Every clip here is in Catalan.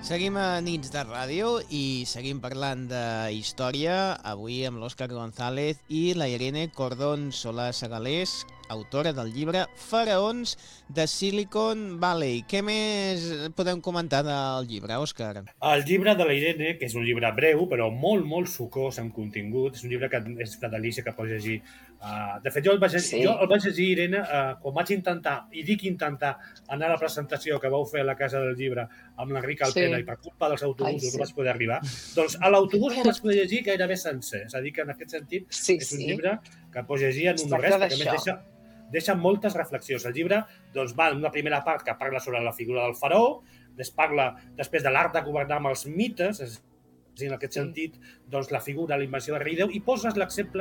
Seguim a Nits de Ràdio i seguim parlant de història, avui amb l'Òscar González i la Irene Cordón Solà Segalés, autora del llibre Faraons de Silicon Valley. Què més podem comentar del llibre, Òscar? El llibre de la Irene, que és un llibre breu, però molt, molt sucós en contingut, és un llibre que és una delícia que pots llegir. De fet, jo el vaig llegir, Irene, quan vaig intentar, i dic intentar, anar a la presentació que vau fer a la Casa del Llibre amb l'Enric Alpena i per culpa dels autobusos no vaig poder arribar, doncs a l'autobús el vaig poder llegir gairebé sencer. És a dir, que en aquest sentit és un llibre que pots llegir en un res, perquè a més deixa moltes reflexions. El llibre va en una primera part que parla sobre la figura del faraó, després de l'art de governar amb els mites, és a dir, en aquest sentit, la figura, la invenció del rei Déu, i poses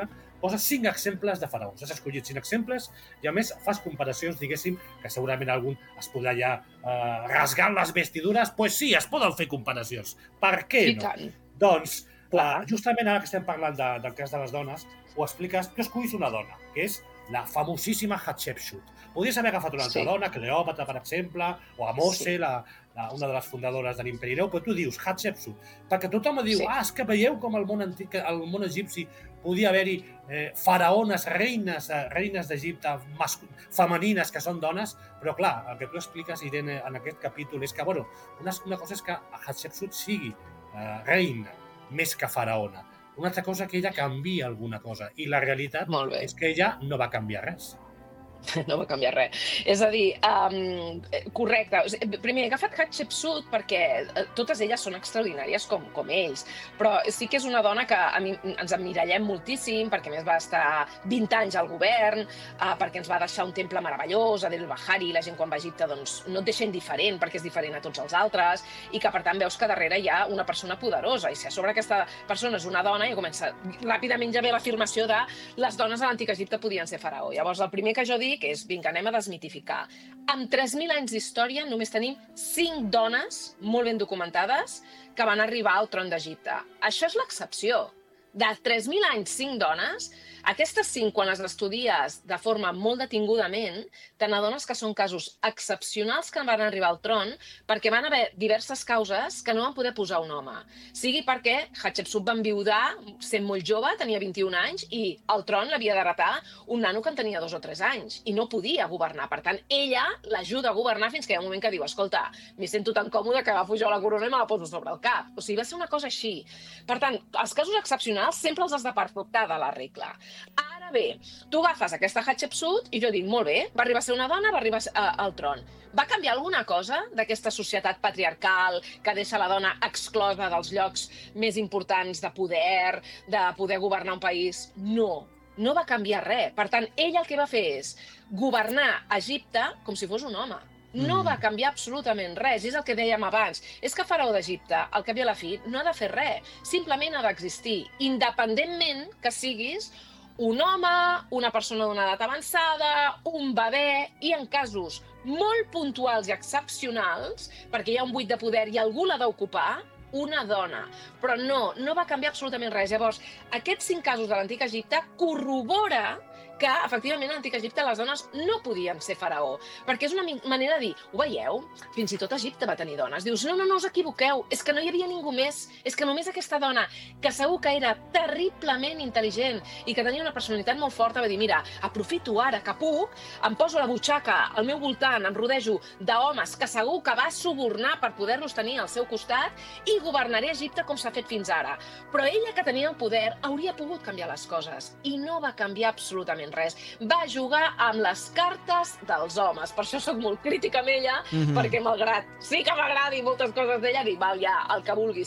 5 exemples de faraons. Has escollit 5 exemples i, a més, fas comparacions, diguéssim, que segurament algun es podrà ja rasgar les vestidures. Doncs sí, es poden fer comparacions. Per què no? Doncs, justament ara que estem parlant del cas de les dones, ho expliques, tu escollis una dona, que és la famosíssima Hatshepsut. Podries haver agafat una altra dona, Cleòpatra, per exemple, o Amose, una de les fundadores de l'Imperi Greu, però tu dius Hatshepsut, perquè tothom diu, és que veieu com al món antic, al món egipci, podia haver-hi faraones, reines d'Egipte femenines que són dones, però clar, el que tu expliques, Irene, en aquest capítol és que, bueno, una cosa és que Hatshepsut sigui reina, més que faraona. Una altra cosa que ella canvia alguna cosa, i la realitat és que ella no va canviar res. No va canviar res. És a dir, correcte. Primer, he agafat Hatshepsut perquè totes elles són extraordinàries com ells, però sí que és una dona que a mi ens emmirallem moltíssim, perquè a més va estar 20 anys al govern, perquè ens va deixar un temple meravellós, Adel Bahari, la gent quan va a Egipte no et deixa indiferent perquè és diferent a tots els altres, i que per tant veus que darrere hi ha una persona poderosa, i si a sobre aquesta persona és una dona, i comença ràpidament ja ve l'afirmació de les dones a l'antic Egipte podien ser faraó. Llavors, el primer que jo dic és, vinga, anem a desmitificar. Amb 3.000 anys d'història només tenim 5 dones molt ben documentades que van arribar al tron d'Egipte. Això és l'excepció. De 3.000 anys, 5 dones, aquestes 5, quan les estudies de forma molt detingudament, te n'adones que són casos excepcionals que van arribar al tron perquè van haver diverses causes que no van poder posar un home. Sigui perquè Hatshepsut va enviudar sent molt jove, tenia 21 anys, i al tron l'havia d'heretar un nano que en tenia 2 o 3 anys, i no podia governar. Per tant, ella l'ajuda a governar fins que hi ha un moment que diu, escolta, m'hi sento tan còmode que agafo jo la corona i me la poso sobre el cap. O sigui, va ser una cosa així. Per tant, els casos excepcionals sempre els has de portar de la regla. Ara bé, tu agafes aquesta Hatshepsut i jo dic, molt bé, va arribar a ser una dona, va arribar al tron. Va canviar alguna cosa d'aquesta societat patriarcal que deixa la dona exclosa dels llocs més importants de poder governar un país? No, no va canviar res. Per tant, ella el que va fer és governar Egipte com si fos un home. No va canviar absolutament res, és el que dèiem abans. És que faraó d'Egipte, al cap i a la fi, no ha de fer res, simplement ha d'existir, independentment que siguis un home, una persona d'una edat avançada, un bebè, i en casos molt puntuals i excepcionals, perquè hi ha un buit de poder i algú l'ha d'ocupar, una dona. Però no va canviar absolutament res. Llavors, aquests 5 casos de l'antic Egipte corrobora que, efectivament, a l'antic Egipte les dones no podien ser faraó, perquè és una manera de dir, ho veieu? Fins i tot Egipte va tenir dones. Dius, no us equivoqueu, és que no hi havia ningú més, és que només aquesta dona, que segur que era terriblement intel·ligent i que tenia una personalitat molt forta, va dir, mira, aprofito ara que puc, em poso la butxaca al meu voltant, em rodejo d'homes que segur que va subornar per poder-los tenir al seu costat i governaré Egipte com s'ha fet fins ara. Però ella, que tenia el poder, hauria pogut canviar les coses i no va canviar absolutament res. Va jugar amb les cartes dels homes. Per això soc molt crítica amb ella, perquè malgrat sí que m'agradi moltes coses d'ella, dic, val, ja, el que vulguis,